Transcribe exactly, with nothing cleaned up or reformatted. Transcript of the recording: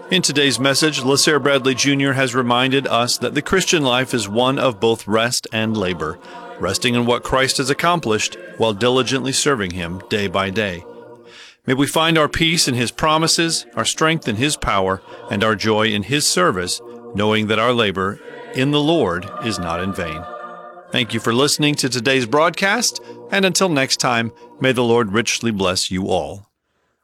In today's message, LaSare Bradley Junior has reminded us that the Christian life is one of both rest and labor, resting in what Christ has accomplished while diligently serving Him day by day. May we find our peace in His promises, our strength in His power, and our joy in His service, knowing that our labor in the Lord is not in vain. Thank you for listening to today's broadcast, and until next time, may the Lord richly bless you all.